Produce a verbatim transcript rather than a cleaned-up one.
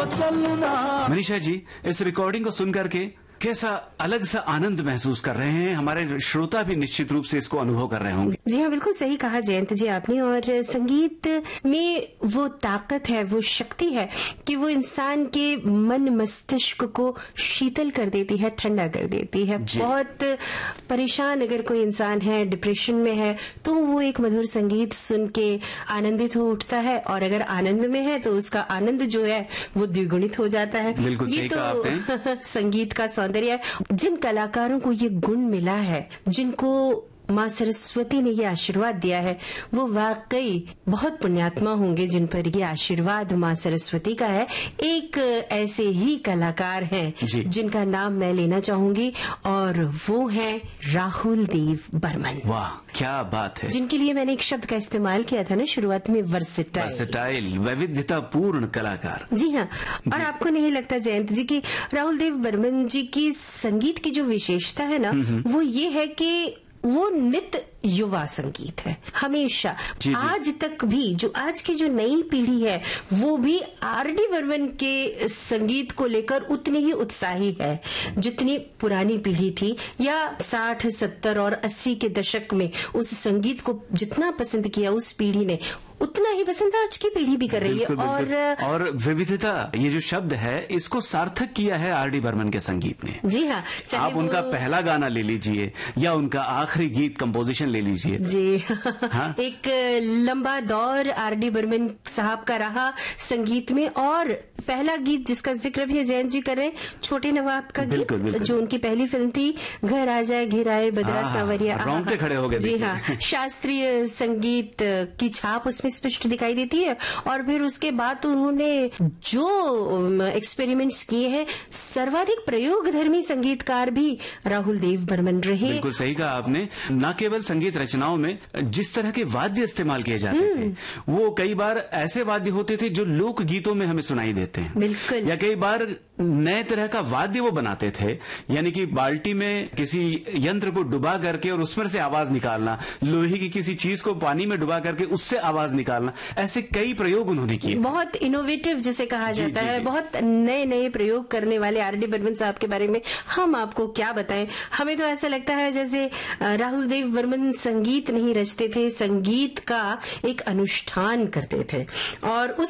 को चलना। मनीषा जी, इस रिकॉर्डिंग को सुन करके कैसा अलग सा आनंद महसूस कर रहे हैं? हमारे श्रोता भी निश्चित रूप से इसको अनुभव कर रहे होंगे। जी हाँ, बिल्कुल सही कहा जयंत जी आपने। और संगीत में वो ताकत है, वो शक्ति है कि वो इंसान के मन मस्तिष्क को शीतल कर देती है, ठंडा कर देती है। बहुत परेशान अगर कोई इंसान है, डिप्रेशन में है, तो वो एक मधुर संगीत सुन के आनंदित हो उठता है, और अगर आनंद में है तो उसका आनंद जो है वो द्विगुणित हो जाता है। बिल्कुल सही कहा आपने। संगीत का सौंदर्य। जिन कलाकारों को ये गुण मिला है, जिनको माँ सरस्वती ने ये आशीर्वाद दिया है, वो वाकई बहुत पुण्यात्मा होंगे जिन पर ये आशीर्वाद माँ सरस्वती का है। एक ऐसे ही कलाकार हैं जिनका नाम मैं लेना चाहूंगी, और वो हैं राहुल देव बर्मन। वाह, क्या बात है। जिनके लिए मैंने एक शब्द का इस्तेमाल किया था ना शुरुआत में, वर्सेटाइल। वर्सेटाइल, वैविध्यतापूर्ण कलाकार। जी हाँ। और आपको नहीं लगता जयंत जी कि राहुल देव बर्मन जी की संगीत की जो विशेषता है ना, वो ये है कि वो नित्य युवा संगीत है। हमेशा जी जी। आज तक भी जो आज की जो नई पीढ़ी है वो भी आर डी बर्मन के संगीत को लेकर उतनी ही उत्साही है जितनी पुरानी पीढ़ी थी, या साठ सत्तर और अस्सी के दशक में उस संगीत को जितना पसंद किया उस पीढ़ी ने, उतना ही पसंद आज की पीढ़ी भी कर रही है। और और विविधता, ये जो शब्द है, इसको सार्थक किया है आर डी बर्मन के संगीत ने। जी हाँ। आप उनका पहला गाना ले लीजिए या उनका आखिरी गीत कंपोजिशन ले लीजिए। जी हाँ? एक लंबा दौर आर डी बर्मन साहब का रहा संगीत में, और पहला गीत जिसका जिक्र भी जयंत जी कर रहे हैं, छोटे नवाब का बिल्कुल, गीत, बिल्कुल। जो उनकी पहली फिल्म थी, घर आ जाए घिराए बदरा सावरिया। रोंगटे खड़े हो गए। जी हाँ, शास्त्रीय संगीत की छाप उसमें स्पष्ट दिखाई देती है। और फिर उसके बाद उन्होंने जो एक्सपेरिमेंट्स किए हैं, सर्वाधिक प्रयोगधर्मी संगीतकार भी राहुल देव बर्मन रहे। बिल्कुल सही कहा आपने। न केवल संगीत रचनाओं में जिस तरह के वाद्य इस्तेमाल किए जाते थे, वो कई बार ऐसे वाद्य होते थे जो लोक गीतों में हमें सुनाई देते हैं। बिल्कुल। या कई बार नए तरह का वाद्य वो बनाते थे, यानी कि बाल्टी में किसी यंत्र को डुबा करके और उसमें से आवाज निकालना, लोहे की किसी चीज को पानी में डुबा करके उससे आवाज निकालना, ऐसे कई प्रयोग उन्होंने किए। बहुत इनोवेटिव जिसे कहा जी, जाता जी, है, जी। बहुत नए नए प्रयोग करने वाले आर डी बर्मन साहब के बारे में हम आपको क्या बताएं। हमें तो ऐसा लगता है जैसे राहुल देव बर्मन संगीत नहीं रचते थे, संगीत का एक अनुष्ठान करते थे, और उस